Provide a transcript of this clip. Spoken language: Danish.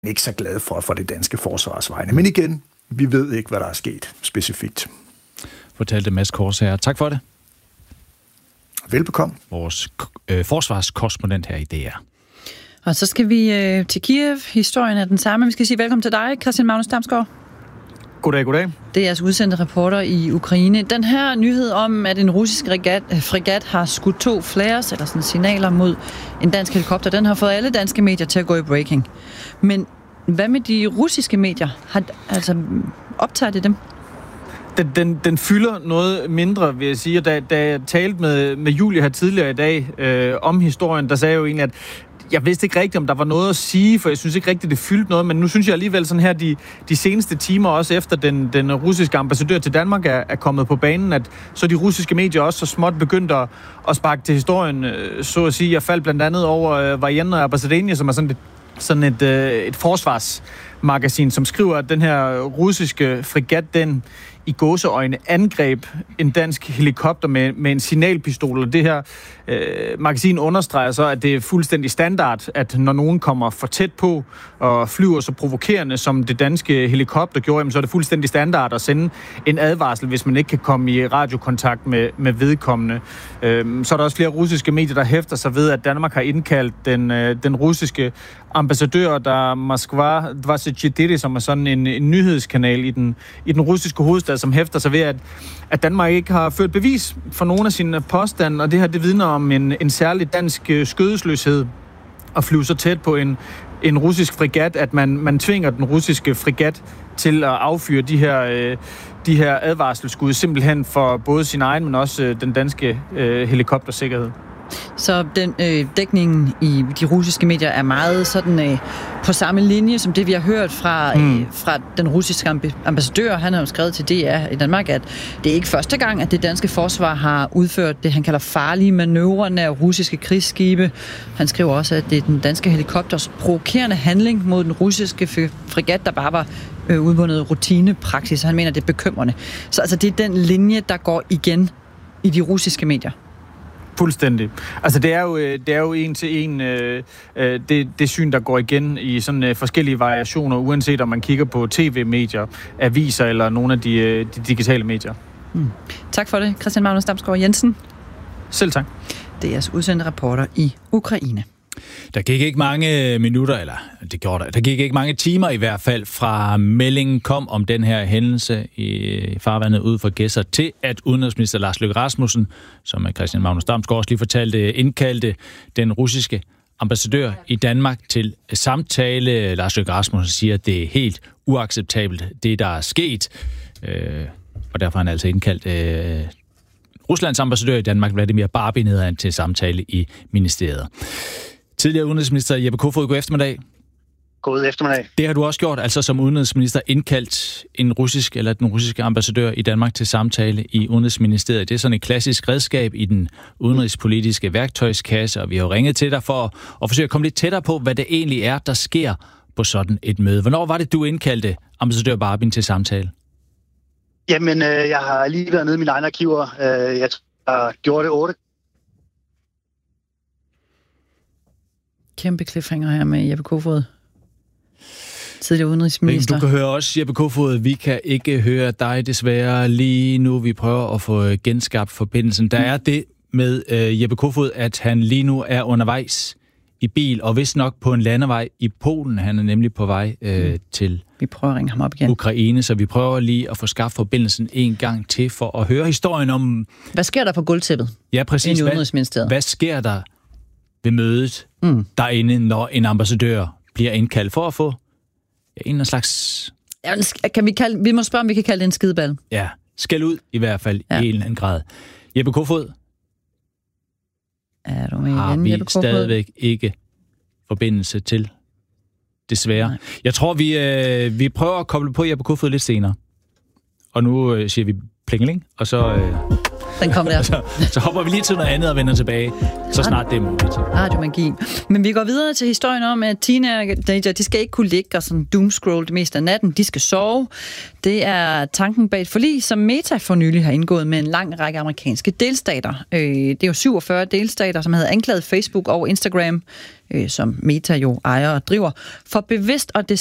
ikke så glad for det danske forsvarsvegne. Men igen, vi ved ikke, hvad der er sket specifikt. Fortalte Mads Korsager. Tak for det. Velbekomme. Vores forsvarskorrespondent her i DR. Og så skal vi til Kiev. Historien er den samme. Vi skal sige velkommen til dig, Christian Magnus Damsgaard. Goddag, goddag. Det er jeres udsendte reporter i Ukraine. Den her nyhed om, at en russisk fregat har skudt 2 flares, eller sådan signaler mod en dansk helikopter, den har fået alle danske medier til at gå i breaking. Men hvad med de russiske medier? Optager det dem? Den fylder noget mindre, vil jeg sige. Da jeg talte med Julie her tidligere i dag om historien, der sagde jeg jo egentlig, at jeg vidste ikke rigtigt, om der var noget at sige, for jeg synes ikke rigtigt, det fyldte noget, men nu synes jeg alligevel sådan her, de seneste timer, også efter den russiske ambassadør til Danmark er kommet på banen, at så de russiske medier også så småt begyndt at sparke til historien, så at sige. Jeg faldt blandt andet over Vojennoye Observatory, som er sådan et forsvarsmagasin, som skriver, at den her russiske fregat, den i gåseøjne angreb en dansk helikopter med en signalpistol. Og det her magasin understreger så, at det er fuldstændig standard, at når nogen kommer for tæt på og flyver så provokerende, som det danske helikopter gjorde, så er det fuldstændig standard at sende en advarsel, hvis man ikke kan komme i radiokontakt med vedkommende. Så er der også flere russiske medier, der hæfter sig ved, at Danmark har indkaldt den russiske ambassadør, der Moskva 24, som er sådan en nyhedskanal i den russiske hovedstad, som hæfter sig ved, at Danmark ikke har ført bevis for nogle af sine påstande, og det her, det vidner om en særlig dansk skødesløshed at flyve så tæt på en russisk fregat, at man tvinger den russiske fregat til at affyre de her advarselsskud, simpelthen for både sin egen, men også den danske helikoptersikkerhed. Så den dækningen i de russiske medier er meget sådan på samme linje som det, vi har hørt fra den russiske ambassadør. Han har jo skrevet til DR i Danmark, at det er ikke første gang, at det danske forsvar har udført det, han kalder farlige manøvrer nær russiske krigsskibe. Han skriver også, at det er den danske helikopters provokerende handling mod den russiske fregat, der bare var ude på noget rutinepraksis. Han mener, det er bekymrende. Så altså, det er den linje, der går igen i de russiske medier. Fuldstændig. Altså det er jo en til en det syn, der går igen i sådan forskellige variationer, uanset om man kigger på tv-medier, aviser eller nogle af de digitale medier. Tak for det, Christian Magnus Damsgaard Jensen. Selv tak. Det er jeres udsendte reporter i Ukraine. Der gik ikke mange minutter, eller det gjorde der gik ikke mange timer i hvert fald, fra meldingen kom om den her hændelse i farvandet ud for Gedser, til at udenrigsminister Lars Løkke Rasmussen, som Christian Magnus Damsgaard også lige fortalte, indkaldte den russiske ambassadør i Danmark til samtale. Lars Løkke Rasmussen siger, at det er helt uacceptabelt, det der er sket, og derfor har han altså indkaldt Ruslands ambassadør i Danmark, Vladimir Barbin, hedder han, til samtale i ministeriet. Tidligere udenrigsminister Jeppe Kofod, god eftermiddag. God eftermiddag. Det har du også gjort, altså som udenrigsminister indkaldt den russiske ambassadør i Danmark til samtale i Udenrigsministeriet. Det er sådan et klassisk redskab i den udenrigspolitiske værktøjskasse, og vi har jo ringet til dig for at forsøge at komme lidt tættere på, hvad det egentlig er, der sker på sådan et møde. Hvornår var det, du indkaldte ambassadør Barbin til samtale? Jamen, jeg har lige været nede i mine egne arkiver. Jeg har gjort det 8. Kæmpe cliffhanger her med Jeppe Kofod, tidligere udenrigsminister. Du kan høre også, Jeppe Kofod, vi kan ikke høre dig desværre lige nu. Vi prøver at få genskabt forbindelsen. Der er det med Jeppe Kofod, at han lige nu er undervejs i bil, og vist nok på en landevej i Polen. Han er nemlig på vej til vi prøver at ringe ham op igen. Ukraine, så vi prøver lige at få skabt forbindelsen en gang til for at høre historien om... Hvad sker der på gulvtæppet? Ja, præcis. Hvad sker der ved mødet derinde, når en ambassadør bliver indkaldt for at få en slags... Ja, vi må spørge, om vi kan kalde det en skideball. Ja, skæld ud i hvert fald i en eller anden grad. Jeppe Kofod? Er du med har igen, vi Jeppe Kofod? Stadigvæk ikke forbindelse til, desværre. Nej. Jeg tror, vi prøver at koble på Jeppe Kofod lidt senere. Og nu siger vi plingeling, og så Den kom der. Så hopper vi lige til noget andet og vender tilbage, så snart det er muligt. Radiomagi. Men vi går videre til historien om, at teenager, de skal ikke kunne ligge og sådan doomscroll det meste af natten. De skal sove. Det er tanken bag et forlig, som Meta for nylig har indgået med en lang række amerikanske delstater. Det er jo 47 delstater, som havde anklaget Facebook og Instagram, som Meta jo ejer og driver, for bevidst at